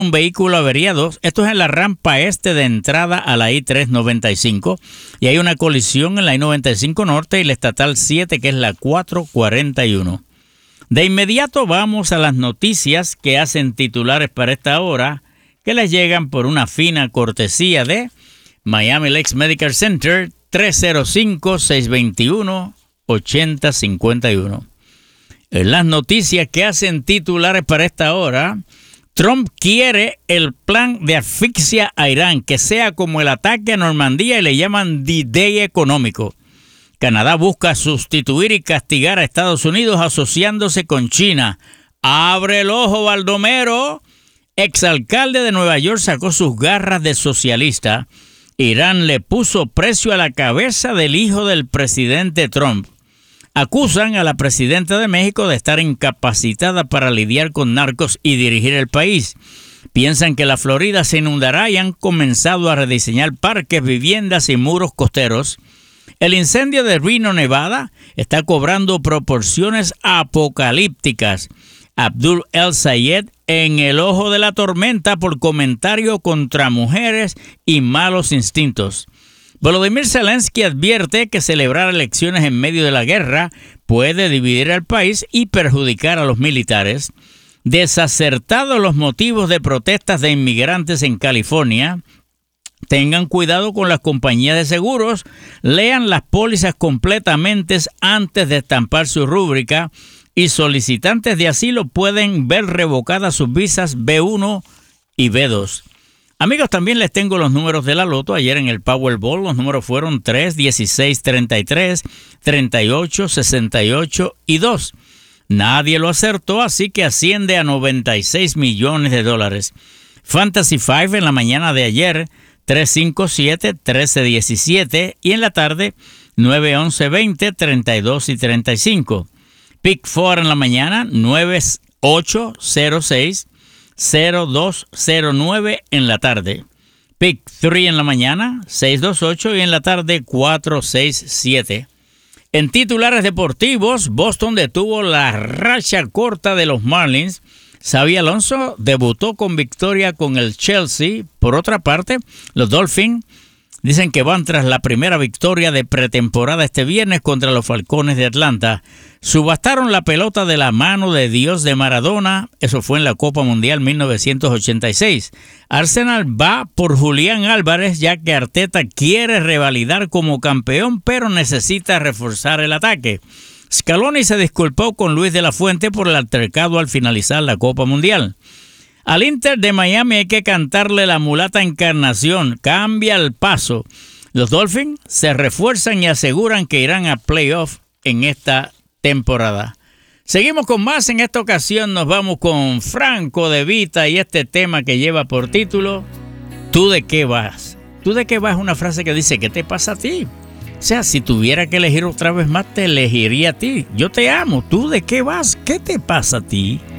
un vehículo averiado. Esto es en la rampa este de entrada a la I-395 y hay una colisión en la I-95 Norte y la Estatal 7, que es la 441. De inmediato vamos a las noticias que hacen titulares para esta hora, que les llegan por una fina cortesía de Miami Lakes Medical Center, 305-621-8051. En las noticias que hacen titulares para esta hora, Trump quiere el plan de asfixia a Irán, que sea como el ataque a Normandía, y le llaman D-Day económico. Canadá busca sustituir y castigar a Estados Unidos asociándose con China. ¡Abre el ojo, Baldomero! Exalcalde de Nueva York sacó sus garras de socialista. Irán le puso precio a la cabeza del hijo del presidente Trump. Acusan a la presidenta de México de estar incapacitada para lidiar con narcos y dirigir el país. Piensan que la Florida se inundará y han comenzado a rediseñar parques, viviendas y muros costeros. El incendio de Reno, Nevada, está cobrando proporciones apocalípticas. Abdul El Sayed en el ojo de la tormenta por comentario contra mujeres y malos instintos. Volodymyr Zelensky advierte que celebrar elecciones en medio de la guerra puede dividir al país y perjudicar a los militares. Desacertados los motivos de protestas de inmigrantes en California. Tengan cuidado con las compañías de seguros. Lean las pólizas completamente antes de estampar su rúbrica. Y solicitantes de asilo pueden ver revocadas sus visas B1 y B2. Amigos, también les tengo los números de la loto. Ayer en el Powerball los números fueron 3, 16, 33, 38, 68 y 2. Nadie lo acertó, así que asciende a $96 millones. Fantasy 5 en la mañana de ayer, 3, 5, 7, 13, 17 y en la tarde 9, 11, 20, 32 y 35. Pick 4 en la mañana, 9806, 0209 en la tarde. Pick 3 en la mañana, 628 y en la tarde 467. En titulares deportivos, Boston detuvo la racha corta de los Marlins. Xabi Alonso debutó con victoria con el Chelsea. Por otra parte, los Dolphins dicen que van tras la primera victoria de pretemporada este viernes contra los Falcones de Atlanta. Subastaron la pelota de la mano de Dios de Maradona. Eso fue en la Copa Mundial 1986. Arsenal va por Julián Álvarez, ya que Arteta quiere revalidar como campeón, pero necesita reforzar el ataque. Scaloni se disculpó con Luis de la Fuente por el altercado al finalizar la Copa Mundial. Al Inter de Miami hay que cantarle la mulata Encarnación. Cambia el paso. Los Dolphins se refuerzan y aseguran que irán a playoff en esta temporada. Seguimos con más. En esta ocasión nos vamos con Franco De Vita y este tema que lleva por título ¿Tú de qué vas? ¿Tú de qué vas? Es una frase que dice ¿qué te pasa a ti? O sea, si tuviera que elegir otra vez más, te elegiría a ti. Yo te amo. ¿Tú de qué vas? ¿Qué te pasa a ti?